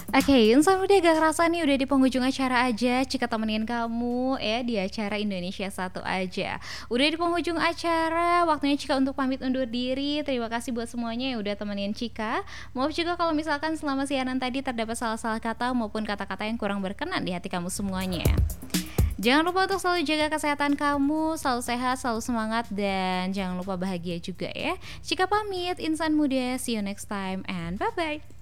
Oke, insan muda gak kerasa nih udah di penghujung acara aja. Cika temenin kamu ya di acara Indonesia Satu aja. Udah di penghujung acara, waktunya Cika untuk pamit undur diri. Terima kasih buat semuanya yang udah temenin Cika. Maaf juga kalau misalkan selama siaran tadi terdapat salah-salah kata maupun kata-kata yang kurang berkenan di hati kamu semuanya. Jangan lupa untuk selalu jaga kesehatan kamu, selalu sehat, selalu semangat, dan jangan lupa bahagia juga ya. Cika pamit, insan muda. See you next time and bye-bye.